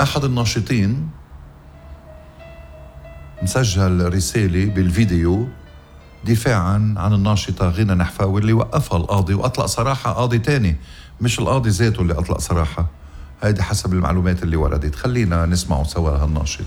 أحد الناشطين مسجل رسالة بالفيديو دفاعاً عن الناشطة غنى نحفاوي اللي وقفها القاضي وأطلق صراحة قاضي تاني، مش القاضي ذاته اللي أطلق صراحة. هيدي حسب المعلومات اللي وردت. خلينا نسمعه سوا هالناشط.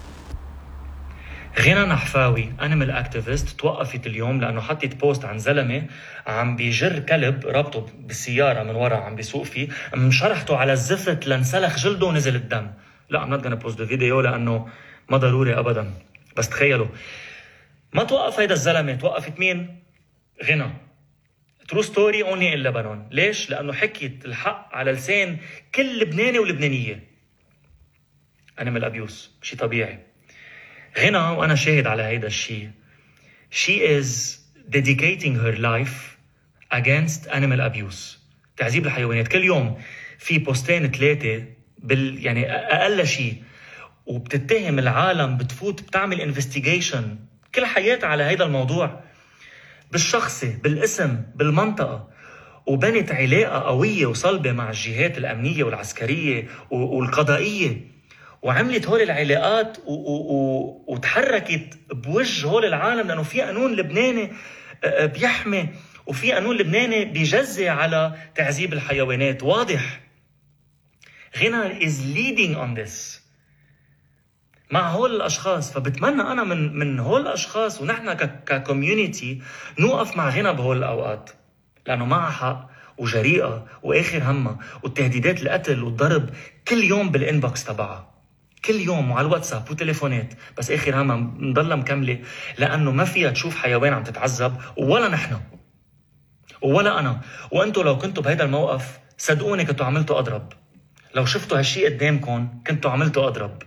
غنى نحفاوي انيمال اكتيفيست توقفت اليوم لانه حطت بوست عن زلمه عم بيجر كلب رابطه بالسياره من ورا عم بيسوق فيه، مشرحته على الزفت لانسلخ جلده ونزل الدم. لا I'm not gonna post the video لانه ما ضروري ابدا، بس تخيلوا ما توقف هيدا الزلمه، توقفت مين؟ غنى. ترو ستوري اونلي ان لبنان. ليش؟ لانه حكيت الحق على لسان كل لبناني ولبنانيه. انيمال ابيوس شيء طبيعي. غنى وأنا شاهد على هيدا الشيء. She is dedicating her life against animal abuse. تعذيب الحيوانات. كل يوم في بوستين 3 يعني أقل شيء، وبتتهم العالم، بتفوت بتعمل انفستيجيشن كل حياتها على هيدا الموضوع، بالشخصي، بالاسم، بالمنطقة، وبنت علاقة قوية وصلبة مع الجهات الأمنية والعسكرية والقضائية، وعملت هول العلاقات وتحركت بوجه هول العالم، لأنه في قانون لبناني بيحمي، وفي قانون لبناني بيجزي على تعذيب الحيوانات. واضح غنى is leading on this مع هول الأشخاص. فبتمنى أنا من هول الأشخاص ونحن ككوميونيتي نوقف مع غنى بهول الأوقات، لأنه معها حق وجريئة وآخر همها، والتهديدات القتل والضرب كل يوم بالإنبوكس تبعها، كل يوم وعلى الواتساب وتليفونات، بس آخر همها نضلها مكملة، لأنه ما فيها تشوف حيوان عم تتعذب، ولا نحن ولا أنا. وأنتوا لو كنتوا بهيدا الموقف صدقوني كنتوا عملتوا أضرب. لو شفتوا هالشي قدامكم كنتوا عملتوا أضرب.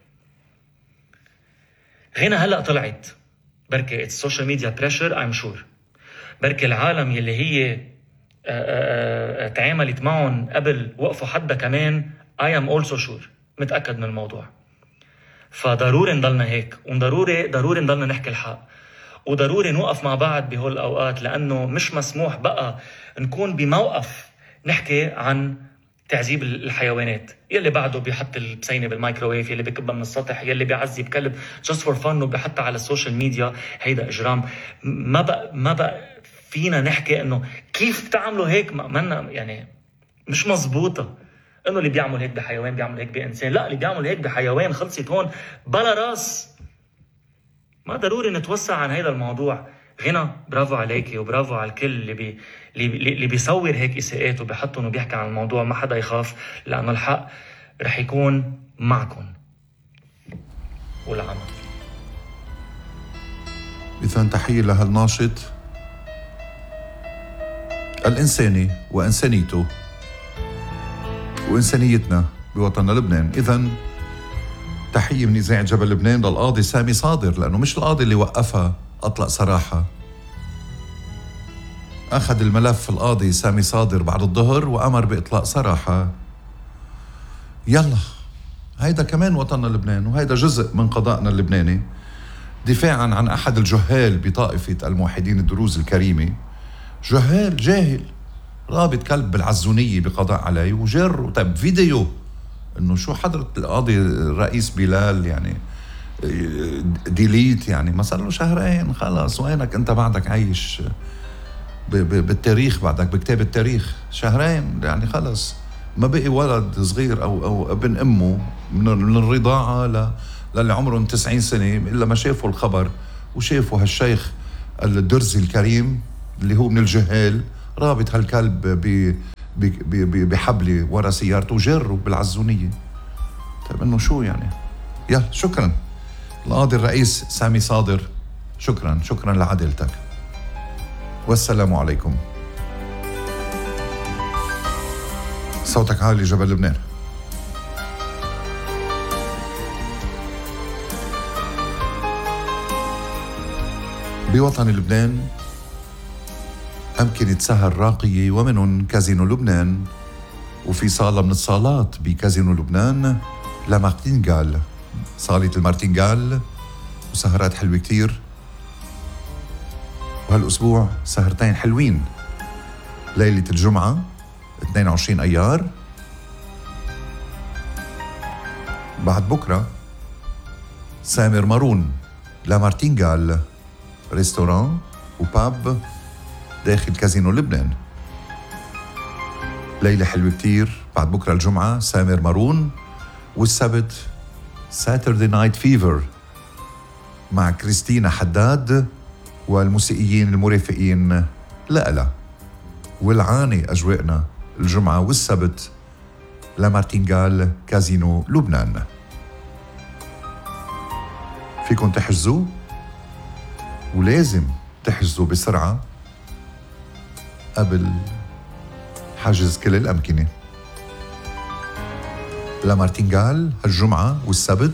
غنى هلأ طلعت، بركة it's social media pressure I'm sure، بركة العالم يلي هي تعاملت معهم قبل وقفوا حدا كمان I am also sure، متأكد من الموضوع. فضروري نضلنا هيك، وضروري نضلنا نحكي الحق، وضروري نوقف مع بعض بهول الأوقات، لأنه مش مسموح بقى نكون بموقف نحكي عن تعذيب الحيوانات. يلي بعده بيحط البسينة بالمايكروويف، يلي بيكبها من السطح، يلي بيعذب كلب just for fun وبيحطها على السوشيال ميديا، هيدا إجرام. ما بقى فينا نحكي إنه كيف بتعملوا هيك، يعني مش مزبوطة. إنه اللي بيعمل هيك بحيوان بيعمل هيك بإنسان، لا، اللي بيعمل هيك بحيوان خلصت هون بلا راس. ما ضروري نتوسع عن هيدا الموضوع. غنى برافو عليكي وبرافو على الكل اللي بيصور هيك إساءات وبيحطهم وبيحكي عن الموضوع. ما حدا يخاف، لأنه الحق رح يكون معكم. والعمل. إذا تحية لهالناشط الإنساني وإنسانيته وإنسانيتنا بوطننا لبنان. إذن تحية من إذاعة جبل لبنان للقاضي سامي صادر، لأنه مش القاضي اللي وقفها أطلق صراحة. أخذ الملف القاضي سامي صادر بعد الظهر وأمر بإطلاق صراحة. يلا، هيدا كمان وطننا لبنان، وهيدا جزء من قضائنا اللبناني، دفاعا عن أحد الجهال بطائفة الموحدين الدروز الكريمة. جهال جاهل رابط كلب بالعزونية بقضاء عليه وجر. طيب فيديو إنه شو حضرة القاضي الرئيس بلال يعني ديليت، يعني ما صار له شهرين، خلاص وينك أنت بعدك عايش بالتاريخ، بعدك بكتاب التاريخ. شهرين يعني خلاص ما بقي ولد صغير أو ابن أمه من الرضاعة للي عمرهم 90 سنة إلا ما شافوا الخبر وشافوا هالشيخ الدرزي الكريم اللي هو من الجهال رابط هالكلب بحبلة ورا سيارته وجره بالعزونية. طيب إنه شو يعني؟ يلا شكرا القاضي الرئيس سامي صادر، شكرا لعدالتك، والسلام عليكم. صوتك عالي جبل لبنان. بوطن لبنان أمكنة سهر راقية ومنهم كازينو لبنان، وفي صالة من الصالات بكازينو لبنان لمارتينغال، صالة المارتينغال، وسهرات حلوة كتير. وهالأسبوع سهرتين حلوين، ليلة الجمعة 22 أيار بعد بكرة سامر مارون لا مارتينغال ريستوران وباب داخل كازينو لبنان. ليلة حلوة كتير بعد بكرة الجمعة سامر مارون، والسبت ساتردي نايت فيفر مع كريستينا حداد والموسيقيين المرافقين لألا. والعاني أجواءنا الجمعة والسبت لامارتينغال كازينو لبنان. فيكن تحجزوا، ولازم تحجزوا بسرعة قبل حجز كل الأمكنة. لامارتينغال هالجمعة والسبت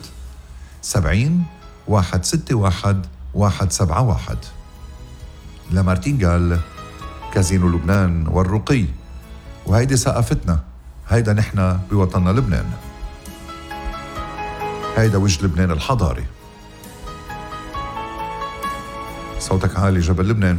70-161-171. لامارتينغال كازينو لبنان والرقي. وهيدي ثقافتنا، هيدا نحن بوطننا لبنان، هيدا وجه لبنان الحضاري. صوتك عالي جبل لبنان.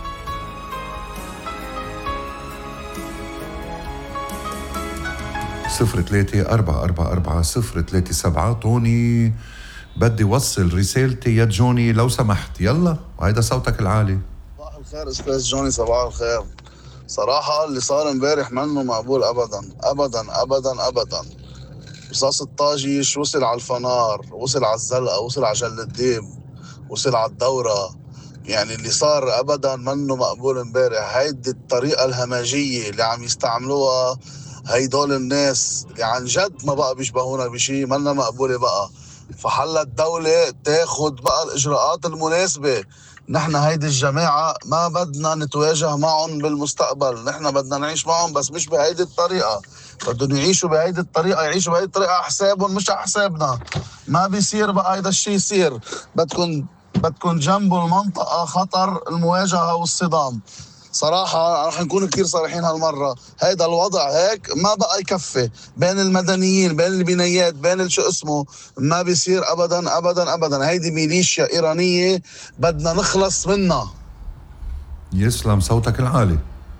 صفر 3-444-037. طوني بدي وصل رسالتي يا جوني لو سمحت، يلا. وهيدا صوتك العالي. صباح الخير استاذ جوني، صباح الخير. صراحة اللي صار امبارح منه مقبول ابدا ابدا ابدا ابدا. رصاص الطاجيش وصل على الفنار، وصل على الزلقة، وصل على جل الديب، وصل على الدورة. يعني اللي صار ابدا منه مقبول امبارح. هيدي الطريقة الهمجية اللي عم يستعملوها هيدول الناس اللي عن جد ما بقى بيشبهونا بشي، منا مقبولة بقى. فحلت الدولة تاخد بقى الإجراءات المناسبة. نحن هيدي الجماعة ما بدنا نتواجه معهم بالمستقبل، نحن بدنا نعيش معهم بس مش بهيدي الطريقة. بدهم يعيشوا بهيدي الطريقة، يعيشوا بهيدي الطريقة على حسابهم مش على حسابنا. ما بيصير بقى هيدا الشي يصير. بدكن جنبوا المنطقة خطر المواجهة والصدام. صراحة رح نكون كتير صريحين هالمرة، هيدا الوضع هيك ما بقى يكفي بين المدنيين، بين البنايات، بين شو اسمه. ما بيصير أبدا أبدا أبدا. هيدي ميليشيا إيرانية بدنا نخلص منها. يسلم صوتك العالي.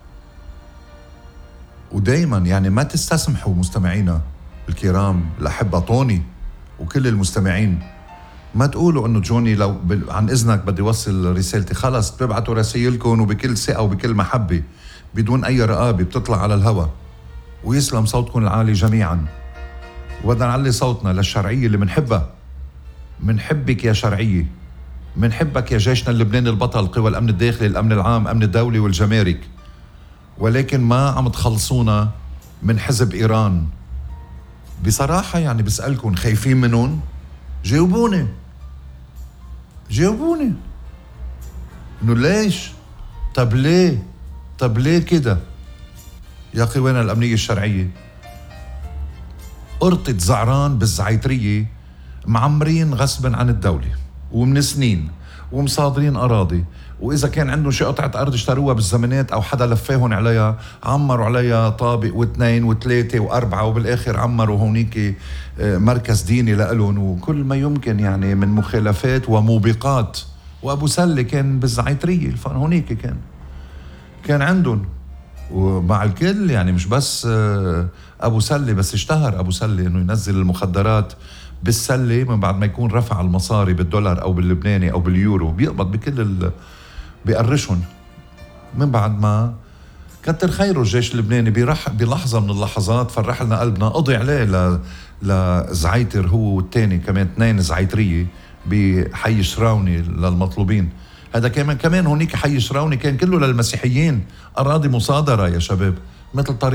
ودايما يعني ما تستسمحوا مستمعينا الكرام الأحبة طوني وكل المستمعين، ما تقولوا انه جوني لو عن اذنك بدي وصل رسالتي. خلص بتبعتوا رسائلكم وبكل ثقه وبكل محبه بدون اي رقابه بتطلع على الهواء. ويسلم صوتكم العالي جميعا. وبدنا نعلي صوتنا للشرعيه اللي منحبها. منحبك يا شرعيه، منحبك يا جيشنا اللبناني البطل، قوى الامن الداخلي، الامن العام، امن الدولي والجمارك. ولكن ما عم تخلصونا من حزب ايران. بصراحه يعني بسالكم خايفين منهم؟ جاوبوني انه ليش؟ طب ليه كده يا قوانا الامنيه الشرعيه؟ قرطة زعران بالزعيتريه معمرين غصبا عن الدوله ومن سنين ومصادرين اراضي، واذا كان عندهم شي قطعه ارض اشتروها بالزمانات او حدا لفاهم عليها عمروا عليها طابق واثنين وثلاثه واربعه، وبالاخر عمروا هونيك مركز ديني لإلهم وكل ما يمكن يعني من مخالفات وموبقات. وابو سله كان بالزعيتريه هونيك كان عندهم. ومع الكل يعني مش بس ابو سله، بس اشتهر ابو سله انه ينزل المخدرات بالسله من بعد ما يكون رفع المصاري بالدولار او باللبناني او باليورو، بيقبض بكل بيقرشهم. من بعد ما كتر خيره الجيش اللبناني بلحظه من اللحظات فرح لنا قلبنا، قضي عليه لزعيتر هو والتاني كمان 2 زعيتريه بحي شراوني للمطلوبين. هذا كمان هونيك حي شراوني كان كله للمسيحيين، اراضي مصادره يا شباب، مثل طريق